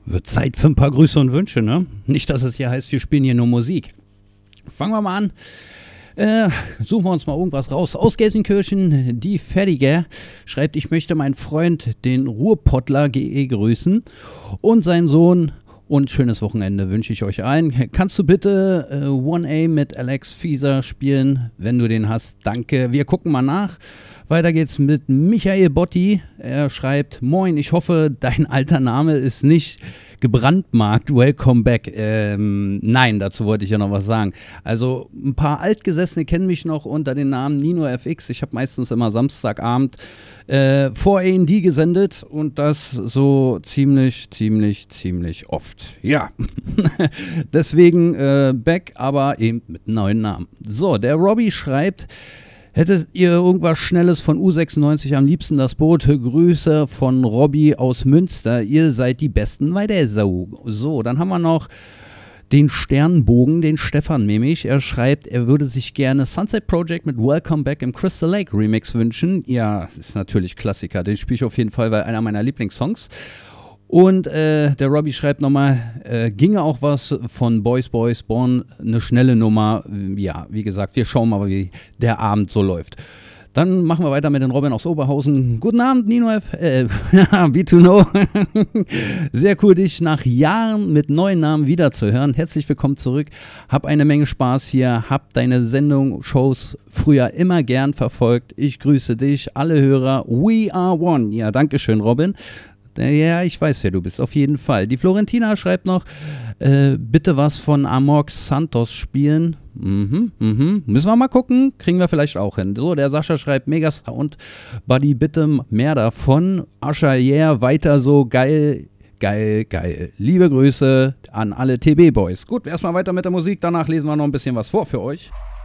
Wird Zeit für ein paar Grüße und Wünsche, ne? Nicht, dass es hier heißt, wir spielen hier nur Musik. Fangen wir mal an. Suchen wir uns mal irgendwas raus. Aus Gelsenkirchen, die Fertiger schreibt, ich möchte meinen Freund, den Ruhrpottler GE, grüßen und seinen Sohn. Und schönes Wochenende wünsche ich euch allen. Kannst du bitte 1A mit Alex Fieser spielen, wenn du den hast? Danke. Wir gucken mal nach. Weiter geht's mit Michael Botti. Er schreibt, moin, ich hoffe, dein alter Name ist nicht gebrandmarkt. Welcome back. Nein, dazu wollte ich ja noch was sagen. Also ein paar Altgesessene kennen mich noch unter dem Namen Nino FX. Ich habe meistens immer Samstagabend vor A&D gesendet und das so ziemlich oft. Ja, deswegen back, aber eben mit einem neuen Namen. So, der Robby schreibt, hättet ihr irgendwas Schnelles von U96, am liebsten das Boot? Grüße von Robby aus Münster. Ihr seid die Besten bei der Sau. So, dann haben wir noch den Sternbogen, den Stefan nämlich. Er schreibt, er würde sich gerne Sunset Project mit Welcome Back im Crystal Lake Remix wünschen. Ja, ist natürlich Klassiker. Den spiele ich auf jeden Fall, weil einer meiner Lieblingssongs. Und der Robby schreibt nochmal, ginge auch was von Boys Born, eine schnelle Nummer. Ja, wie gesagt, wir schauen mal, wie der Abend so läuft. Dann machen wir weiter mit den Robin aus Oberhausen. Guten Abend, Nino F. B2No. Sehr cool, dich nach Jahren mit neuen Namen wiederzuhören. Herzlich willkommen zurück. Hab eine Menge Spaß hier. Hab deine Sendung, Shows früher immer gern verfolgt. Ich grüße dich, alle Hörer. We are one. Ja, danke schön, Robin. Ja, ich weiß, wer du bist, auf jeden Fall. Die Florentina schreibt noch, bitte was von Amok Santos spielen. Müssen wir mal gucken, kriegen wir vielleicht auch hin. So, der Sascha schreibt, Megasound, Buddy, bitte mehr davon. Ascher, yeah, weiter so, geil. Liebe Grüße an alle TB-Boys. Gut, erstmal weiter mit der Musik, danach lesen wir noch ein bisschen was vor für euch.